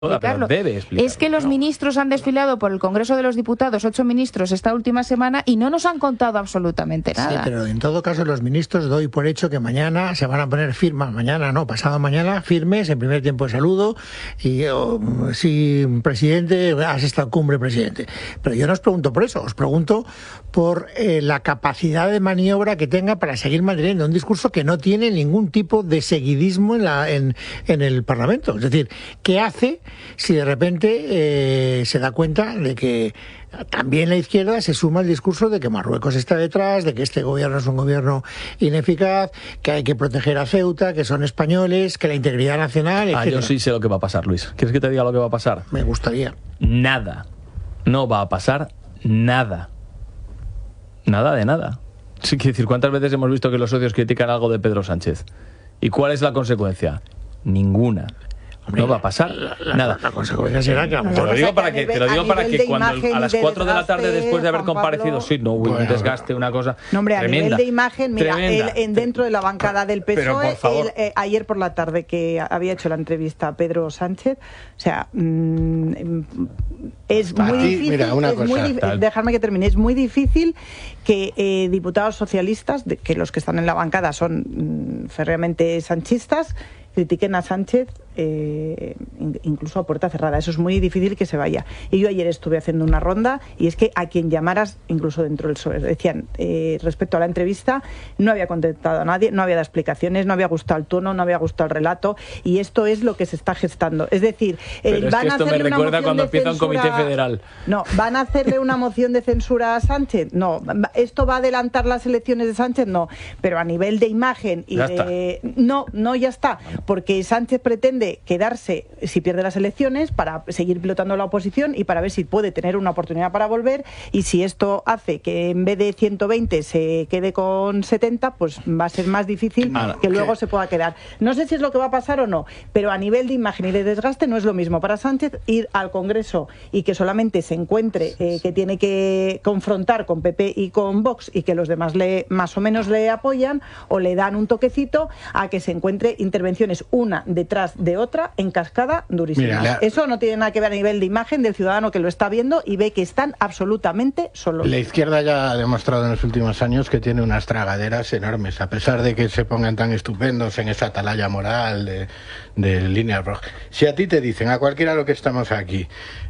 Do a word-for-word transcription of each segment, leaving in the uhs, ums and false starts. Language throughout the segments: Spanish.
Explicarlo. Debe explicarlo. Es que los no. ministros han desfilado por el Congreso de los Diputados, ocho ministros esta última semana, y no nos han contado absolutamente nada. Sí, pero en todo caso los ministros doy por hecho que mañana se van a poner firmas, mañana no, pasado mañana, firmes, en primer tiempo de saludo, y oh, sí, presidente, has estado cumbre, presidente. Pero yo no os pregunto por eso, os pregunto por eh, la capacidad de maniobra que tenga para seguir manteniendo un discurso que no tiene ningún tipo de seguidismo en, la, en, en el Parlamento. Es decir, ¿qué hace si de repente eh, se da cuenta de que también la izquierda se suma al discurso de que Marruecos está detrás, de que este gobierno es un gobierno ineficaz, que hay que proteger a Ceuta, que son españoles, que la integridad nacional, etcétera? Ah, yo sí sé lo que va a pasar, Luis. ¿Quieres que te diga lo que va a pasar? Me gustaría. Nada. No va a pasar nada. Nada de nada. Sí, quiero decir, ¿cuántas veces hemos visto que los socios critican algo de Pedro Sánchez? ¿Y cuál es la consecuencia? Ninguna. No va a pasar la, la, nada. La, la consecuencia será que... Te lo digo para que, te lo digo para que cuando a las cuatro de la tarde, después de haber comparecido, sí, no hubo un desgaste, una cosa no, hombre, a tremenda, nivel de imagen, mira, tremenda, él, en, dentro de la bancada del P S O E, por él, eh, ayer por la tarde que había hecho la entrevista a Pedro Sánchez, o sea, mmm, es muy ti, difícil, mira, una es cosa, muy, dejarme que termine, es muy difícil que eh, diputados socialistas, de, que los que están en la bancada son mmm, férreamente sanchistas, critiquen a Sánchez eh, incluso a puerta cerrada. Eso es muy difícil que se vaya. Y yo ayer estuve haciendo una ronda y es que a quien llamaras, incluso dentro del P S O E, decían eh, respecto a la entrevista, no había contestado a nadie, no había dado explicaciones, no había gustado el tono, no había gustado el relato, y esto es lo que se está gestando. Es decir, eh, Pero es van que a esto me hacerle recuerda una cuando moción de empieza un comité censura... federal. No, ¿van a hacerle una moción de censura a Sánchez? No. ¿Esto va a adelantar las elecciones de Sánchez? No. Pero a nivel de imagen y ya de... Está. No, no, ya está. Porque Sánchez pretende quedarse si pierde las elecciones para seguir pilotando la oposición y para ver si puede tener una oportunidad para volver, y si esto hace que en vez de ciento veinte se quede con setenta, pues va a ser más difícil ah, que luego ¿qué? se pueda quedar. No sé si es lo que va a pasar o no, pero a nivel de imagen y de desgaste no es lo mismo para Sánchez ir al Congreso y que solamente se encuentre eh, que tiene que confrontar con P P y con Vox y que los demás le más o menos le apoyan o le dan un toquecito, a que se encuentre intervenciones una detrás de otra en cascada durísima. Mira, la... Eso no tiene nada que ver a nivel de imagen del ciudadano que lo está viendo y ve que están absolutamente solos. La izquierda ya ha demostrado en los últimos años que tiene unas tragaderas enormes, a pesar de que se pongan tan estupendos en esa atalaya moral de, de líneas rojas. Si a ti te dicen, a cualquiera lo que estamos aquí,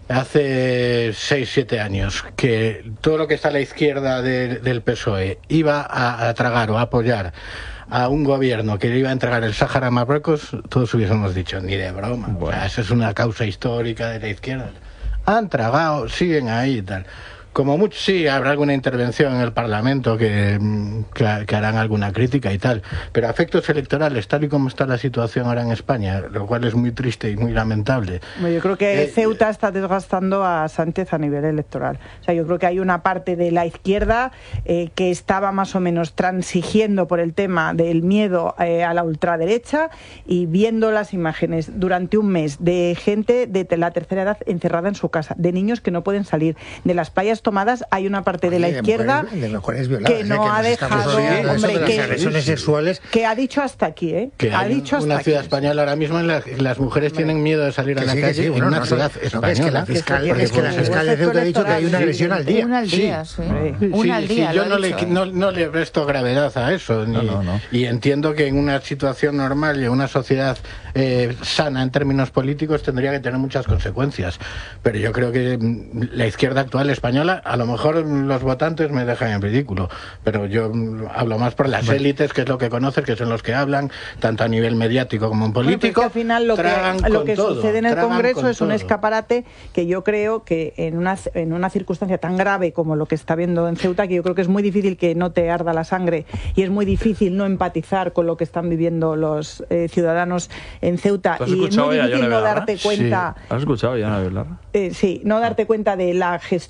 hace seis, siete años, que todo lo que está a la izquierda de, del P S O E iba a, a tragar o a apoyar a un gobierno que le iba a entregar el Sáhara a Marruecos, todos hubiésemos dicho, ni de broma. Bueno. O sea, esa es una causa histórica de la izquierda. Han tragado, siguen ahí y tal. Como mucho, sí, habrá alguna intervención en el Parlamento que, que, que harán alguna crítica y tal, pero a efectos electorales, tal y como está la situación ahora en España, lo cual es muy triste y muy lamentable. Bueno, yo creo que eh, Ceuta está desgastando a Sánchez a nivel electoral. O sea, yo creo que hay una parte de la izquierda eh, que estaba más o menos transigiendo por el tema del miedo eh, a la ultraderecha, y viendo las imágenes durante un mes de gente de la tercera edad encerrada en su casa, de niños que no pueden salir, de las playas tomadas, hay una parte de la izquierda de mujeres violadas, que no eh, que ha dejado, hombre, de que, agresiones sexuales, que ha dicho hasta aquí, ¿eh? Que ha dicho hasta una aquí. ciudad española ahora mismo en la que las mujeres hombre, tienen miedo de salir a la sí, calle sí, bueno, en una no, ciudad no, española. Es que la fiscal, es que la fiscal de Ceuta ha dicho que hay una agresión al día. Una al día, sí. sí. sí. Una al día. Sí, yo no le, no, no le presto gravedad a eso. Ni, no, no, no. Y entiendo que en una situación normal y en una sociedad eh, sana en términos políticos tendría que tener muchas consecuencias. Pero yo creo que la izquierda actual española, a lo mejor los votantes me dejan en ridículo, pero yo hablo más por las bueno. élites, que es lo que conoces, que son los que hablan, tanto a nivel mediático como en político. Bueno, pues que al final lo que, lo que todo, sucede en el Congreso es todo. un escaparate que yo creo que en una, en una circunstancia tan grave como lo que está viendo en Ceuta, que yo creo que es muy difícil que no te arda la sangre y es muy difícil no empatizar con lo que están viviendo los eh, ciudadanos en Ceuta, y es muy difícil no darte cuenta. Sí. ¿Has escuchado ya a Belarra? Eh, sí, no darte cuenta de la gestión que ha hecho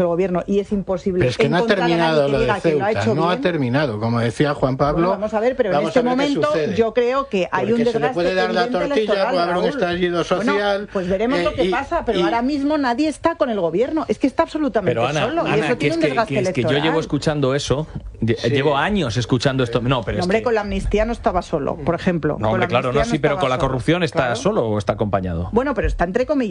hecho el gobierno y es imposible. Pero es que no ha encontrar a nadie terminado que lo de diga que lo ha Ceuta, hecho no ha bien. terminado. Como decía Juan Pablo, Bueno, vamos a ver, pero en vamos este a ver qué momento sucede. yo creo que hay Porque un desgaste se le puede dar la evidente tortilla, electoral, puede haber un Raúl. estallido social. Bueno, pues veremos eh, lo que y- pasa, pero y- ahora mismo nadie está con el gobierno. Es que está absolutamente Pero Ana, solo. y Ana, eso que tiene es un que, desgaste que es que yo electoral. llevo escuchando eso, lle- Sí. llevo años escuchando esto. No, pero No, es hombre, que- con la amnistía no estaba solo, por ejemplo. No, Con hombre, la claro, no, amnistía sí, pero estaba con la solo. corrupción está Claro. solo o está acompañado. Bueno, pero está entre comillas.